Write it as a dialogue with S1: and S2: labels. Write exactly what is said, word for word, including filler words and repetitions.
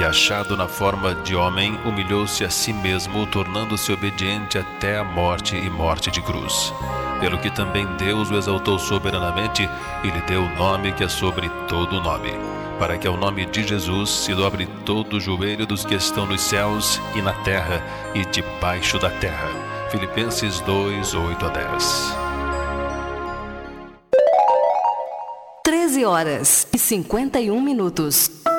S1: achado na forma de homem, humilhou-se a si mesmo, tornando-se obediente até a morte e morte de cruz. Pelo que também Deus o exaltou soberanamente e lhe deu o nome que é sobre todo nome, para que ao nome de Jesus se dobre todo o joelho dos que estão nos céus e na terra e debaixo da terra. Filipenses dois, oito a dez.
S2: treze horas e cinquenta e um minutos.